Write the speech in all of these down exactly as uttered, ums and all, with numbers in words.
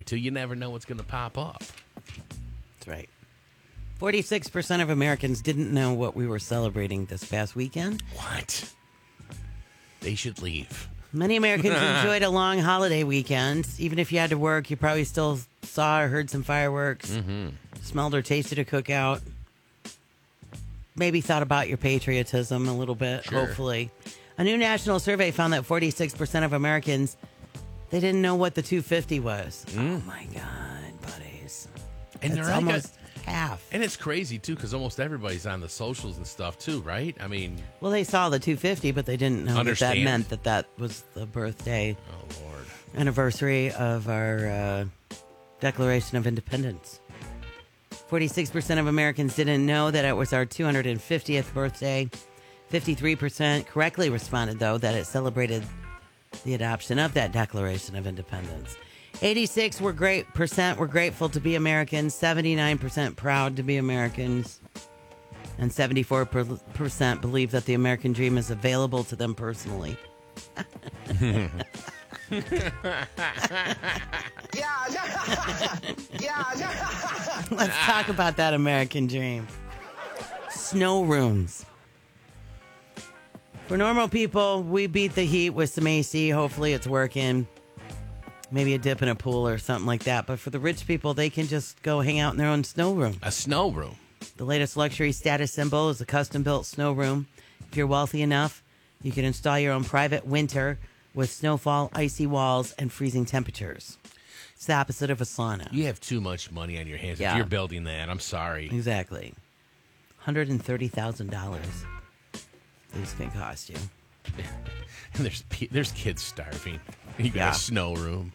to. You never know what's going to pop up. That's right. forty-six percent of Americans didn't know what we were celebrating this past weekend. What? They should leave. Many Americans enjoyed a long holiday weekend. Even if you had to work, you probably still saw or heard some fireworks, Mm-hmm. smelled or tasted a cookout. Maybe thought about your patriotism a little bit, Sure. hopefully. A new national survey found that forty-six percent of Americans, they didn't know what the two fifty was. Mm. Oh, my God, buddies. And That's they're like almost half. And it's crazy, too, because almost everybody's on the socials and stuff, too, right? I mean, Well, they saw the two fifty, but they didn't know that that Understand. meant that that was the birthday oh, Lord. anniversary of our uh, Declaration of Independence. forty-six percent of Americans didn't know that it was our two hundred fiftieth birthday. fifty-three percent correctly responded, though, that it celebrated the adoption of that Declaration of Independence. eighty-six were great percent were grateful to be Americans, seventy-nine percent proud to be Americans, and seventy-four percent believe that the American dream is available to them personally. Yeah, yeah, yeah, yeah. Let's talk about that American dream. Snow rooms. For normal people, we beat the heat with some A C. Hopefully it's working. Maybe a dip in a pool or something like that. But for the rich people, they can just go hang out in their own snow room. A snow room. The latest luxury status symbol is a custom-built snow room. If you're wealthy enough, you can install your own private winter with snowfall, icy walls, and freezing temperatures. It's the opposite of a sauna. You have too much money on your hands Yeah. if you're building that. I'm sorry. Exactly. one hundred thirty thousand dollars. These can cost you. And there's pe- there's kids starving. You got Yeah. a snow room.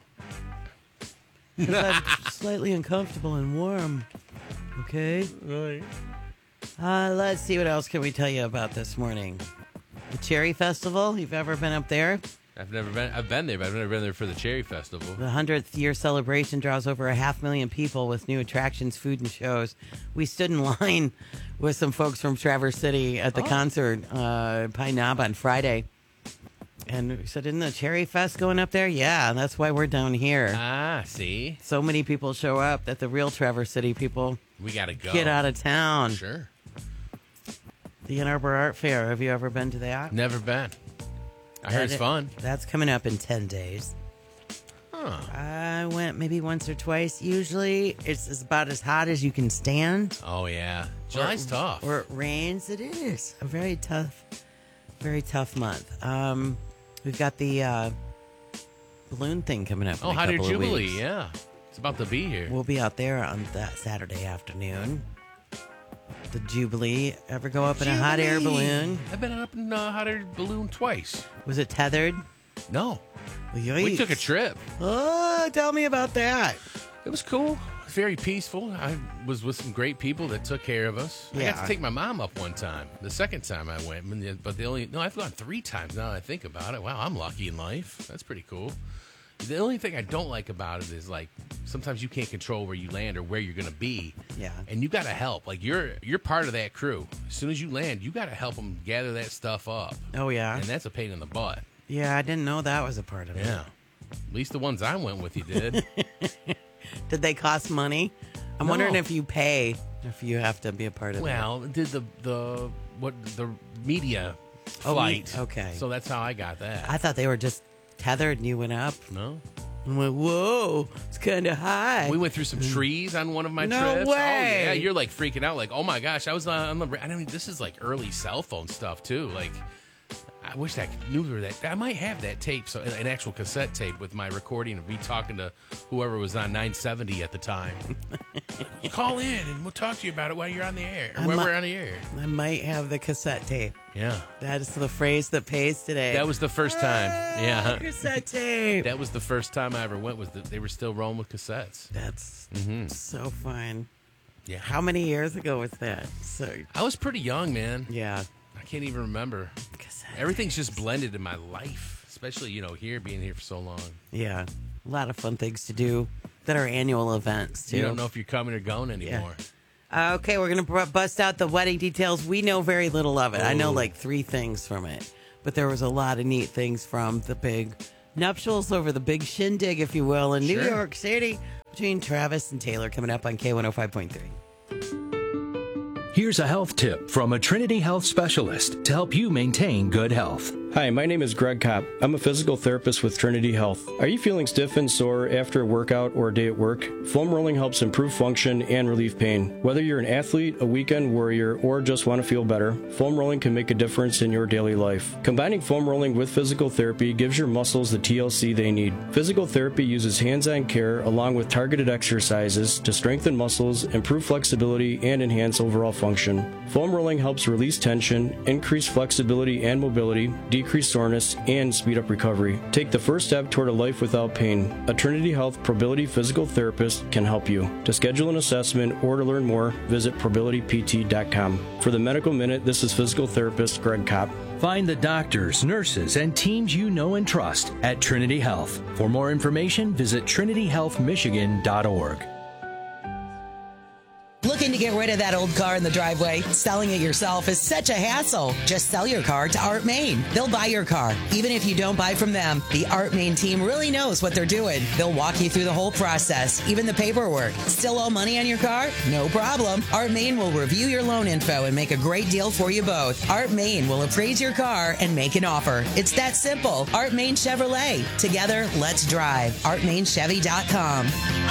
I'm slightly uncomfortable and warm. Okay. Right. Uh, let's see what else can we tell you about this morning. The Cherry Festival. You've ever been up there? I've never been. I've been there, but I've never been there for the Cherry Festival. The hundredth year celebration draws over a half million people with new attractions, food, and shows. We stood in line with some folks from Traverse City at the Oh. concert, uh, Pine Knob on Friday. And we said, isn't the Cherry Fest going up there? Yeah, that's why we're down here. Ah, see, So many people show up that the real Traverse City people we gotta go. get out of town. Sure. The Ann Arbor Art Fair. Have you ever been to that? Never been. I heard it's That- fun. That's coming up in ten days. Huh. I went maybe once or twice. Usually it's, it's about as hot as you can stand. Oh yeah, July's Or- tough. Or it rains. It is a very tough, very tough month. Um, we've got the uh, balloon thing coming up. in oh, a Hot Air couple of Jubilee. weeks. Yeah, it's about to be here. We'll be out there on that Saturday afternoon. The Jubilee. Ever go up in a hot air Jubilee. balloon? I've been up in a hot air balloon twice. Was it tethered? No, we Yikes. took a trip. Oh, tell me about that. It was cool. Very peaceful. I was with some great people that took care of us. I got Yeah. to take my mom up one time. The second time I went, but the only no, I've gone three times now that I think about it. Wow, I'm lucky in life. That's pretty cool. The only thing I don't like about it is like sometimes you can't control where you land or where you're going to be. Yeah. And you got to help. Like you're you're part of that crew. As soon as you land, you got to help them gather that stuff up. Oh, yeah. And that's a pain in the butt. Yeah, I didn't know that was a part of it. Yeah. At least the ones I went with you did. Did they cost money? I'm No. wondering if you pay if you have to be a part of it. Well, did the the what the media Oh, flight? okay. So that's how I got that. I thought they were just tethered and you went up. no, I'm like, whoa, it's kind of high. we went through some trees on one of my No trips. way. Oh yeah, you're like freaking out. Like, oh my gosh, I was on the. I mean, this is like early cell phone stuff too. Like, I wish I knew that. I might have that tape, so an actual cassette tape with my recording of me talking to whoever was on nine seventy at the time. Call in and we'll talk to you about it while you're on the air. Or I while mi- we're on the air. I might have the cassette tape. Yeah, That is the phrase that pays today. that was the first time. Yeah. cassette tape. That was the first time I ever went. Was that they were still rolling with cassettes? That's Mm-hmm. so fun. Yeah, How many years ago was that? So, I was pretty young, man. yeah. I can't even remember. Cassette Everything's just blended in my life, especially you know here being here for so long. Yeah. A lot of fun things to do that are annual events, too. You don't know if you're coming or going anymore. Uh, okay, we're going to bust out the wedding details. We know very little of it. I know Oh. like three things from it, but there was a lot of neat things from the big nuptials over the big shindig, if you will, in New Sure. York City. between Travis and Taylor coming up on K one oh five point three. Here's a health tip from a Trinity Health specialist to help you maintain good health. Hi, my name is Greg Kopp. I'm a physical therapist with Trinity Health. Are you feeling stiff and sore after a workout or a day at work? Foam rolling helps improve function and relieve pain. Whether you're an athlete, a weekend warrior, or just want to feel better, foam rolling can make a difference in your daily life. Combining foam rolling with physical therapy gives your muscles the T L C they need. Physical therapy uses hands-on care along with targeted exercises to strengthen muscles, improve flexibility, and enhance overall function. Foam rolling helps release tension, increase flexibility and mobility, decrease soreness, and speed up recovery. Take the first step toward a life without pain. A Trinity Health Probility Physical Therapist can help you. To schedule an assessment or to learn more, visit probility p t dot com. For the Medical Minute, this is physical therapist Greg Kopp. Find the doctors, nurses, and teams you know and trust at Trinity Health. For more information, visit trinity health michigan dot org. Looking to get rid of that old car in the driveway? Selling it yourself is such a hassle. Just sell your car to Art Main. They'll buy your car. Even if you don't buy from them, the Art Main team really knows what they're doing. They'll walk you through the whole process, even the paperwork. Still owe money on your car? No problem. Art Main will review your loan info and make a great deal for you both. Art Main will appraise your car and make an offer. It's that simple. Art Main Chevrolet. Together, let's drive. art main chevy dot com.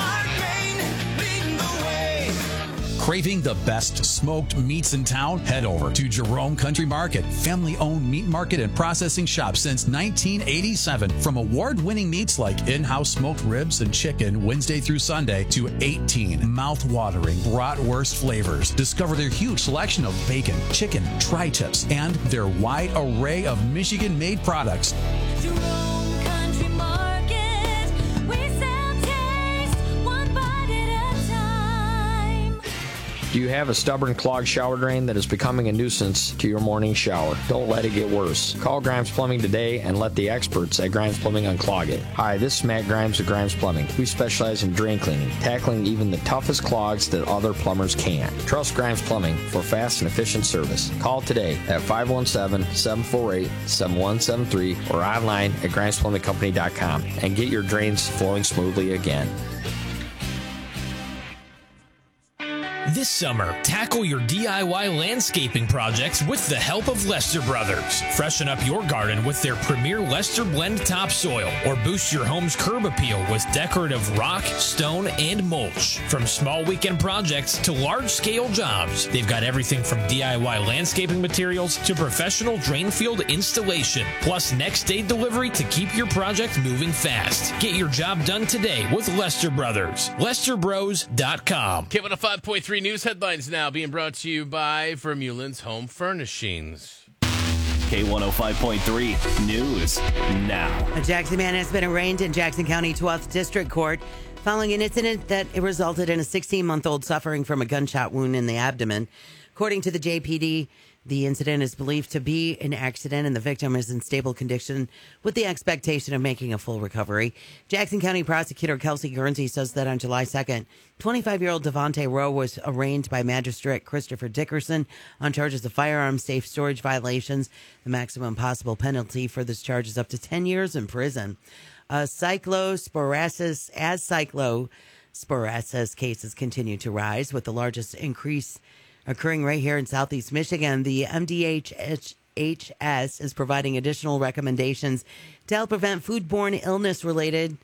Craving the best smoked meats in town? Head over to Jerome Country Market, family-owned meat market and processing shop since nineteen eighty-seven. From award-winning meats like in-house smoked ribs and chicken Wednesday through Sunday to eighteen mouth-watering bratwurst flavors. Discover their huge selection of bacon, chicken, tri-tips, and their wide array of Michigan-made products. Jerome Country Market, we sell taste, one bite at a time. Do you have a stubborn clogged shower drain that is becoming a nuisance to your morning shower? Don't let it get worse. Call Grimes Plumbing today and let the experts at Grimes Plumbing unclog it. Hi, this is Matt Grimes of Grimes Plumbing. We specialize in drain cleaning, tackling even the toughest clogs that other plumbers can't. Trust Grimes Plumbing for fast and efficient service. Call today at five one seven, seven four eight, seven one seven three or online at grimes plumbing company dot com and get your drains flowing smoothly again. This summer, tackle your D I Y landscaping projects with the help of Lester Brothers. Freshen up your garden with their premier Lester Blend topsoil, or boost your home's curb appeal with decorative rock, stone, and mulch. From small weekend projects to large-scale jobs, they've got everything from D I Y landscaping materials to professional drain field installation, plus next-day delivery to keep your project moving fast. Get your job done today with Lester Brothers. lester bros dot com. K one oh five point three News headlines now being brought to you by Vermeulen's Home Furnishings. K one oh five point three News now. A Jackson man has been arraigned in Jackson County twelfth District Court following an incident that resulted in a sixteen-month-old suffering from a gunshot wound in the abdomen. According to the J P D, the incident is believed to be an accident and the victim is in stable condition with the expectation of making a full recovery. Jackson County Prosecutor Kelsey Guernsey says that on July second, twenty-five-year-old Devontae Rowe was arraigned by Magistrate Christopher Dickerson on charges of firearms safe storage violations. The maximum possible penalty for this charge is up to ten years in prison. Uh, cyclosporasis, as cyclosporasis cases continue to rise, with the largest increase occurring right here in Southeast Michigan. The M D H H S is providing additional recommendations to help prevent foodborne illness related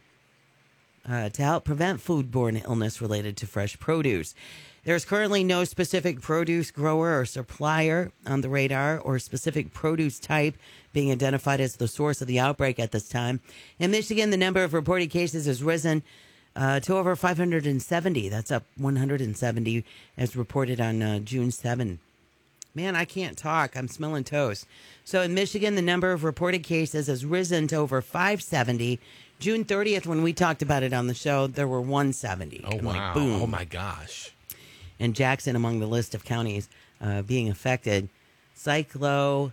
uh, to help prevent foodborne illness related to fresh produce. There's currently no specific produce grower or supplier on the radar or specific produce type being identified as the source of the outbreak at this time. In Michigan, the number of reported cases has risen Uh, to over five hundred seventy. That's up one hundred seventy as reported on uh, June seventh. Man, I can't talk. I'm smelling toast. So in Michigan, the number of reported cases has risen to over five seventy. June thirtieth, when we talked about it on the show, there were one seventy. Oh, and wow. Like, boom. Oh, my gosh. And Jackson among the list of counties uh, being affected. Cyclo...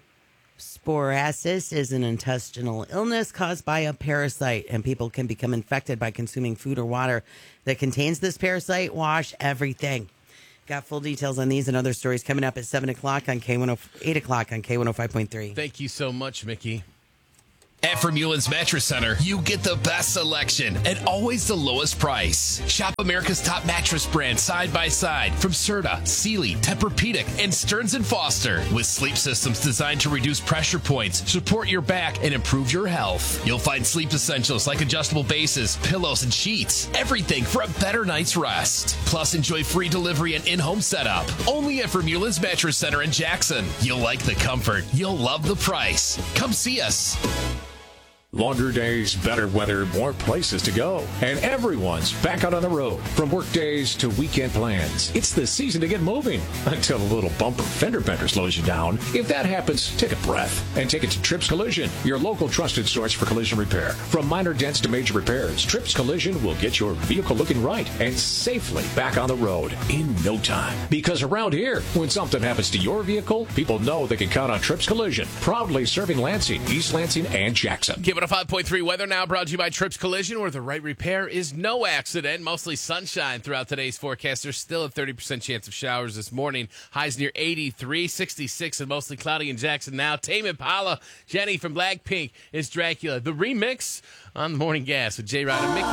Sporasis is an intestinal illness caused by a parasite, and people can become infected by consuming food or water that contains this parasite. Wash everything. Got full details on these and other stories coming up at seven o'clock on K one oh, eight o'clock on K one oh five point three. Thank you so much, Mickey. At Vermeulen's Mattress Center, you get the best selection and always the lowest price. Shop America's top mattress brands side by side from Serta, Sealy, Tempur-Pedic, and Stearns and Foster. With sleep systems designed to reduce pressure points, support your back, and improve your health. You'll find sleep essentials like adjustable bases, pillows, and sheets. Everything for a better night's rest. Plus, enjoy free delivery and in-home setup. Only at Vermeulen's Mattress Center in Jackson. You'll like the comfort. You'll love the price. Come see us. Longer days, better weather, more places to go. And everyone's back out on the road. From work days to weekend plans. It's the season to get moving. Until a little bumper fender bender slows you down. If that happens, take a breath and take it to Trips Collision, your local trusted source for collision repair. From minor dents to major repairs, Trips Collision will get your vehicle looking right and safely back on the road in no time. Because around here, when something happens to your vehicle, people know they can count on Trips Collision. Proudly serving Lansing, East Lansing, and Jackson. Give it a five point three weather now brought to you by Trips Collision, where the right repair is no accident. Mostly sunshine throughout today's forecast. There's still a thirty percent chance of showers this morning. Highs near eighty-three, sixty-six, and mostly cloudy in Jackson now. Tame Impala, Jenny from Blackpink is Dracula. The remix on the Morning Gas with J-Rod and Mickey.